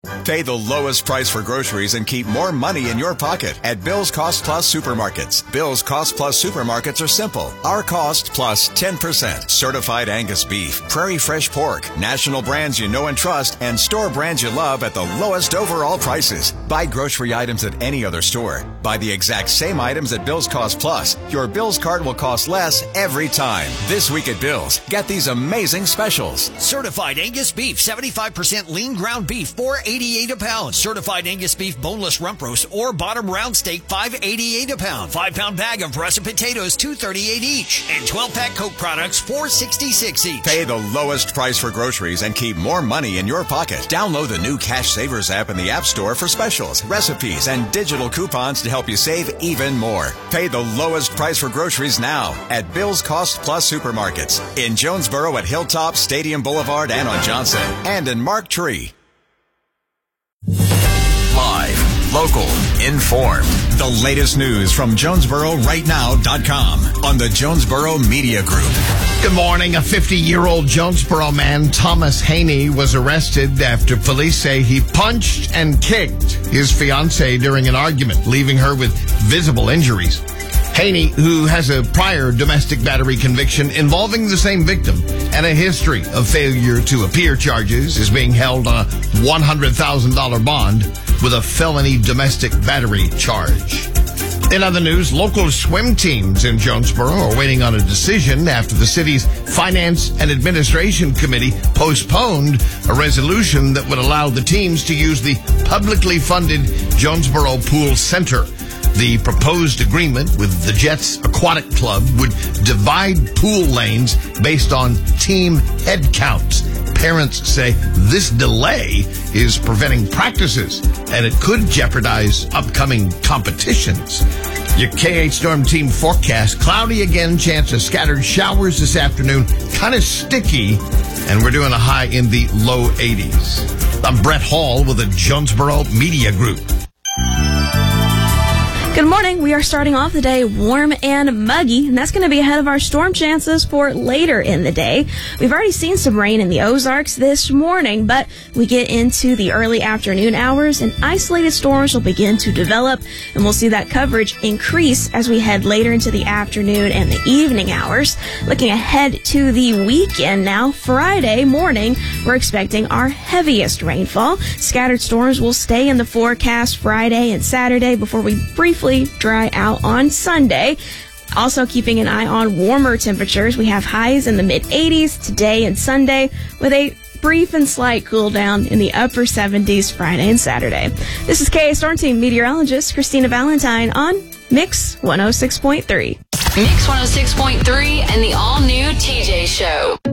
Pay the lowest price for groceries and keep more money in your pocket at Bill's Cost Plus Supermarkets. Bill's Cost Plus Supermarkets are simple. Our cost plus 10%. Certified Angus beef, Prairie Fresh pork, national brands you know and trust, and store brands you love at the lowest overall prices. Buy grocery items at any other store. Buy the exact same items at Bill's Cost Plus. Your Bill's cart will cost less every time. This week at Bill's, get these amazing specials. Certified Angus beef, 75% lean ground beef, $4.88 a pound. Certified Angus beef boneless rump roast or bottom round steak, $5.88 a pound. 5-pound bag of russet potatoes, $2.38 each. And 12-pack Coke products, $4.66 each. Pay the lowest price for groceries and keep more money in your pocket. Download the new Cash Savers app in the App Store for specials, recipes, and digital coupons to help you save even more. Pay the lowest price for groceries now at Bill's Cost Plus Supermarkets in Jonesboro at Hilltop, Stadium Boulevard, and on Johnson, and in Mark Tree. Live, local, informed. The latest news from JonesboroRightNow.com on the Jonesboro Media Group. Good morning. A 50-year-old Jonesboro man, Thomas Haney, was arrested after police say he punched and kicked his fiancée during an argument, leaving her with visible injuries. Haney, who has a prior domestic battery conviction involving the same victim and a history of failure to appear charges, is being held on a $100,000 bond with a felony domestic battery charge. In other news, local swim teams in Jonesboro are waiting on a decision after the city's Finance and Administration Committee postponed a resolution that would allow the teams to use the publicly funded Jonesboro Pool Center. The proposed agreement with the Jets Aquatic Club would divide pool lanes based on team head counts. Parents say this delay is preventing practices, and it could jeopardize upcoming competitions. Your K8 Storm Team forecast: cloudy again, chance of scattered showers this afternoon, kind of sticky, and we're doing a high in the low 80s. I'm Brett Hall with the Jonesboro Media Group. Good morning. We are starting off the day warm and muggy, and that's going to be ahead of our storm chances for later in the day. We've already seen some rain in the Ozarks this morning, but we get into the early afternoon hours and isolated storms will begin to develop, and we'll see that coverage increase as we head later into the afternoon and the evening hours. Looking ahead to the weekend now, Friday morning, we're expecting our heaviest rainfall. Scattered storms will stay in the forecast Friday and Saturday before we briefly dry out on Sunday. Also keeping an eye on warmer temperatures. We have highs in the mid-80s today and Sunday with a brief and slight cool down in the upper 70s Friday and Saturday. This is K8 Storm Team meteorologist Christina Valentine on Mix 106.3. Mix 106.3 and the all-new TJ Show.